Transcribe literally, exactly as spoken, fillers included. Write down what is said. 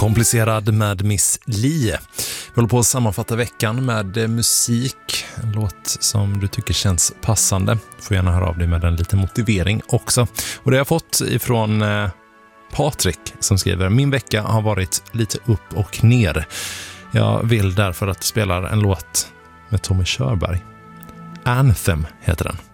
Komplicerad med Miss Li. Vi håller på att sammanfatta veckan med musik. En låt som du tycker känns passande. Får gärna höra av dig med en liten motivering också. Och det har jag fått ifrån eh, Patrik som skriver: min vecka har varit lite upp och ner. Jag vill därför att du spelar en låt med Tommy Körberg. Anthem heter den.